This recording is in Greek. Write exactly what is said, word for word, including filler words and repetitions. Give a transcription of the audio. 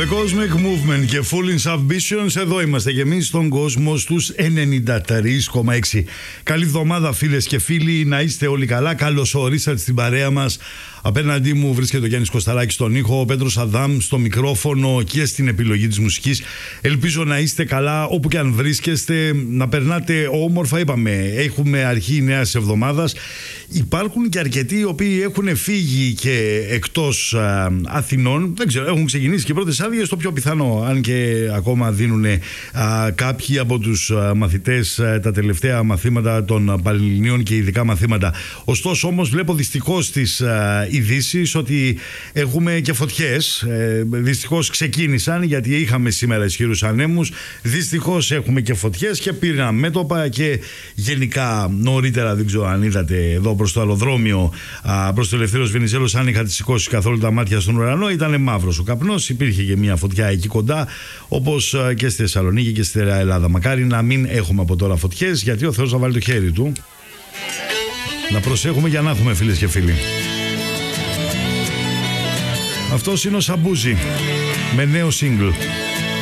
The Cosmic Movement και Full in Submissions. Εδώ είμαστε και εμείς στον κόσμο στους ενενήντα τρία κόμμα έξι. Καλή εβδομάδα φίλες και φίλοι, να είστε όλοι καλά. Καλώς ορίσατε στην παρέα μας. Απέναντί μου βρίσκεται ο Γιάννης Κωσταράκης στον ήχο, ο Πέτρος Αδάμ στο μικρόφωνο και στην επιλογή της μουσικής. Ελπίζω να είστε καλά όπου και αν βρίσκεστε, να περνάτε όμορφα. Είπαμε, έχουμε αρχή νέας εβδομάδας. Υπάρχουν και αρκετοί οι οποίοι έχουν φύγει και εκτός α, Αθηνών. Δεν ξέρω, έχουν ξεκινήσει και πρώτες άδειες, το πιο πιθανό, αν και ακόμα δίνουν α, κάποιοι από τους α, μαθητές α, τα τελευταία μαθήματα των Πανελληνίων και ειδικά μαθήματα. Ωστόσο όμως βλέπω δυστυχώς στις α, ειδήσεις ότι έχουμε και φωτιές. Ε, δυστυχώς ξεκίνησαν, γιατί είχαμε σήμερα ισχυρούς ανέμους. Δυστυχώς έχουμε και φωτιές και πήραν μέτωπα και γενικά νωρίτερα, δεν ξέρω αν είδατε εδώ προς το αεροδρόμιο, προς το Ελευθέριος Βενιζέλος, αν είχατε σηκώσει καθόλου τα μάτια στον ουρανό, ήταν μαύρος ο καπνός. Υπήρχε και μια φωτιά εκεί κοντά, όπως και στη Θεσσαλονίκη και στη Ελλάδα. Μακάρι να μην έχουμε από τώρα φωτιές, γιατί ο Θεός να βάλει το χέρι του. Να προσέχουμε για να έχουμε, φίλες και φίλοι. Αυτός είναι ο Σαμπούζι με νέο single.